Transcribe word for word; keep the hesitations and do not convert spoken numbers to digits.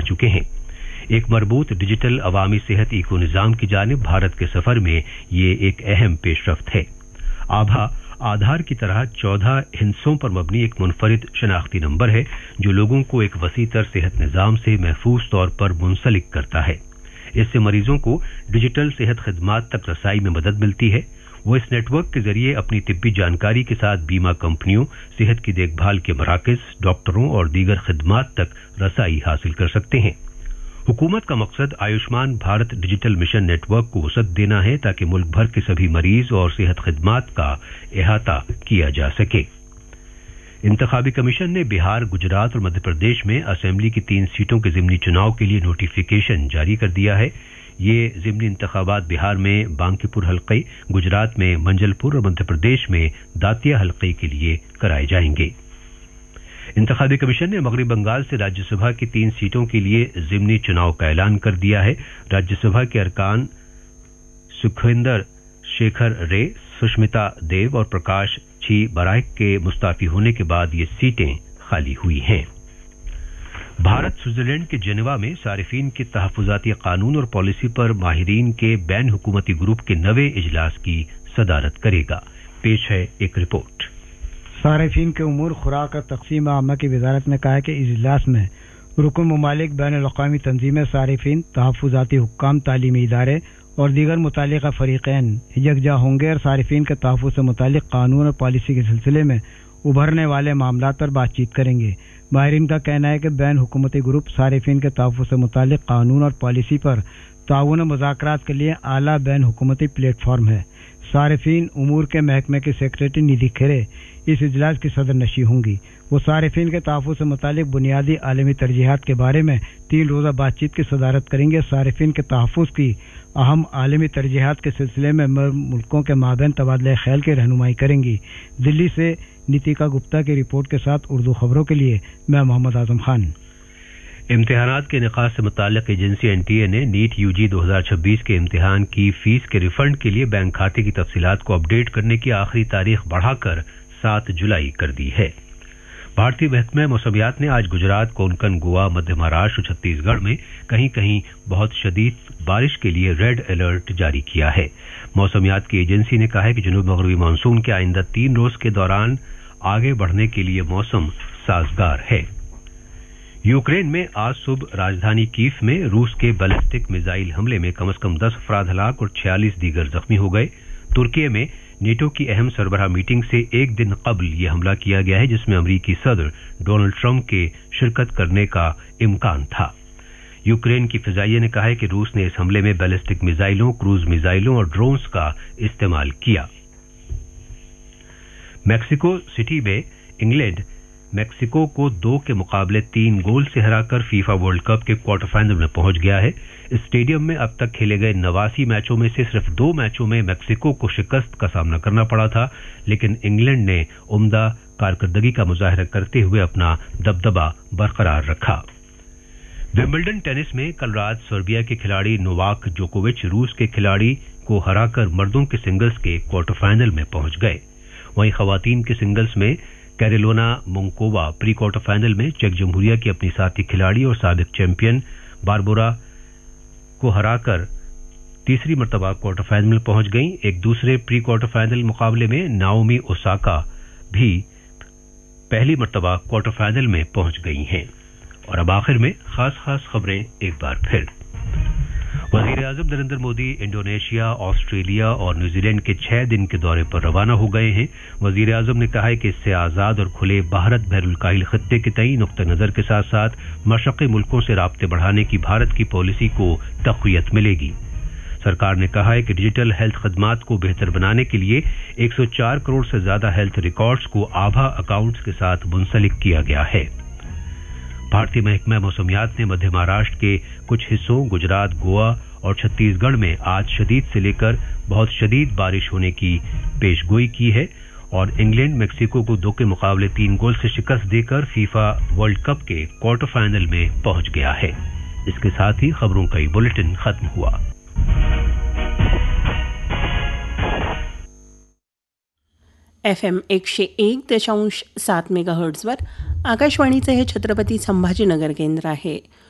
चुके हैं। एक मजबूत डिजिटल अवामी सेहत इको निज़ाम की जानिब भारत के सफर में ये एक अहम पेशरफ्त है। आभा आधार की तरह चौदह हिस्सों पर मबनी एक मुनफरिद शनाख्ती नंबर है जो लोगों को एक वसी तर सेहत निज़ाम से महफूज तौर पर मुंसलिक करता है। इससे मरीजों को डिजिटल सेहत खिदमात तक रसाई में मदद मिलती है। वो इस नेटवर्क के जरिए अपनी तिब्बी जानकारी के साथ बीमा कंपनियों, सेहत की देखभाल के मराकज, डॉक्टरों और दीगर खिदमात तक रसाई हासिल कर सकते हैं। हुकूमत का मकसद Ayushman Bharat digital mission network को वसअत देना है ताकि मुल्क भर के सभी मरीज और सेहत खिदमात का अहाता किया जा सके। इंतखाबी कमीशन ने बिहार, गुजरात और मध्य प्रदेश में असेंबली की तीन सीटों के ज़िमनी चुनाव के लिए नोटिफिकेशन जारी कर दिया है। ये ज़िमनी इंतखाबात बिहार में बांकीपुर हल्के, गुजरात में मंजलपुर और मध्य प्रदेश में दातिया हल्के के लिए कराए जाएंगे। इंतखाबी कमीशन ने मगरबी बंगाल से राज्यसभा की तीन सीटों के लिए ज़िमनी चुनाव का ऐलान कर दिया है। राज्यसभा के अरकान सुखविंदर शेखर रे, सुष्मिता देव और प्रकाश छी बराइक के मुस्ताफी होने के बाद ये सीटें खाली हुई हैं। भारत स्विट्जरलैंड के जेनेवा में सारिफीन के तहफ़्फ़ुज़ाती कानून और पॉलिसी पर माहिरीन के बैन हुकूमती ग्रुप के नवे इजलास की सदारत करेगा। पेश है एक रिपोर्ट। सारिफीन के उमूर, खुराक और तक़सीम आमा की वजारत ने कहा है कि इस इजलास में रुकन ममालिक, बैनुल अक़वामी तंजीमें, सारिफीन, तहफ़्फ़ुज़ाती हुक्काम, तालीमी इदारे और दीगर मुतालिका फ़रीक़ैन यकजा होंगे और सारिफीन के तहफ़्फ़ुज़ से मुतालिक कानून और पॉलिसी के सिलसिले में उभरने वाले मामलात पर बातचीत करेंगे। माहिरीन का कहना है कि बैन हुकूमती ग्रुप सारिफीन के तहफ़्फ़ुज़ से मुतालिक कानून और पॉलिसी पर ताउन और मुज़ाकरात के लिए आला बैन हुकूमती प्लेटफॉर्म है। सारिफीन उमूर के महकमे की सेक्रेटरी निधि खेरे इस इजलास की सदर नशी होंगी। वो सारिफीन के तहफ़्फ़ुज़ से मुतालिक बुनियादी आलमी तरजीहात के बारे में तीन रोज़ा बातचीत की सदारत करेंगे। सारिफीन के तहफ़्फ़ुज़ की अहम आलमी तरजीहात के सिलसिले में मुल्कों के माबैन तबादला ख्याल की रहनुमाई करेंगी। दिल्ली से नीतिका गुप्ता की रिपोर्ट के साथ उर्दू खबरों के लिए मैं मोहम्मद आजम खान। इम्तिहानात के निकास से मुताल्लिक़ एजेंसी एनटीए ने नीट यूजी दो हज़ार छब्बीस के इम्तिहान की फीस के रिफंड के लिए बैंक खाते की तफसीलात को अपडेट करने की आखिरी तारीख बढ़ाकर सात जुलाई कर दी है। भारतीय महकमा मौसमियात ने आज गुजरात, कोंकण, गोवा, मध्य महाराष्ट्र और छत्तीसगढ़ में कहीं कहीं बहुत शदीद बारिश के लिए रेड अलर्ट जारी किया है। मौसमियात की एजेंसी ने कहा है कि जनूब मगरबी मानसून के आइंदा तीन रोज के दौरान आगे बढ़ने के लिए मौसम साजगार है। यूक्रेन में आज सुबह राजधानी कीव में रूस के बैलिस्टिक मिसाइल हमले में कम से कम दस अफराद हलाक और छियालीस दीगर जख्मी हो गए। तुर्की में नेटो की अहम सरबराह मीटिंग से एक दिन कबल यह हमला किया गया है जिसमें अमरीकी सदर डोनाल्ड ट्रंप के शिरकत करने का इम्कान था। यूक्रेन की फिजाइया ने कहा है कि रूस ने इस हमले में बैलिस्टिक मिसाइलों, क्रूज मिसाइलों और ड्रोन्स का इस्तेमाल किया। मैक्सिको सिटी में इंग्लैंड मैक्सिको को दो के मुकाबले तीन गोल से हराकर फीफा वर्ल्ड कप के क्वार्टर फाइनल में पहुंच गया है। इस स्टेडियम में अब तक खेले गए नवासी मैचों में से सिर्फ दो मैचों में मैक्सिको को शिकस्त का सामना करना पड़ा था, लेकिन इंग्लैंड ने उम्दा कारकर्दगी का मुजाहरा करते हुए अपना दबदबा बरकरार रखा। विंबलडन टेनिस में कल रात सर्बिया के खिलाड़ी नोवाक जोकोविच रूस के खिलाड़ी को हराकर मर्दों के सिंगल्स के क्वार्टर फाइनल में पहुंच गए। वहीं खवातीन के सिंगल्स में कैरोलिना मुंकोवा प्री क्वार्टर फाइनल में चेक जमहूरिया की अपनी साथी खिलाड़ी और साबिक चैंपियन बारबोरा को हराकर तीसरी मर्तबा क्वार्टर फाइनल में पहुंच गईं। एक दूसरे प्री क्वार्टर फाइनल मुकाबले में नाओमी ओसाका भी पहली मर्तबा क्वार्टर फाइनल में पहुंच गई हैं। और अब आखिर में खास खास खबरें एक बार फिर। वजीर आजम नरेंद्र मोदी इंडोनेशिया, ऑस्ट्रेलिया और न्यूजीलैंड के छह दिन के दौरे पर रवाना हो गए हैं। वजीर आजम ने कहा है कि इससे आज़ाद और खुले भारत बहरुल खत्ते के तई नुक्ता नज़र के साथ साथ मशरक़ी मुल्कों से राब्ते बढ़ाने की भारत की पॉलिसी को तक़वियत मिलेगी। सरकार ने कहा है कि डिजिटल हेल्थ खदमात को बेहतर बनाने के लिए एक सौ चार करोड़ से ज्यादा हेल्थ रिकॉर्ड्स को आभा अकाउंट्स के साथ मुंसलिक किया गया है। भारतीय महकमा मौसमियात ने मध्य महाराष्ट्र के कुछ हिस्सों, गुजरात, गोवा और छत्तीसगढ़ में आज शदीद से लेकर बहुत शदीद बारिश होने की पेशगोई की है और इंग्लैंड मैक्सिको को दो के मुकाबले तीन गोल से शिकस्त देकर फीफा वर्ल्ड कप के क्वार्टर फाइनल में पहुंच गया है। इसके साथ ही खबरों का ये बुलेटिन खत्म हुआ। एफ एम एकशे एक दशांश सात मेगाहर्ट्झवर आकाशवाणीचे हे छत्रपती संभाजीनगर केंद्र आहे।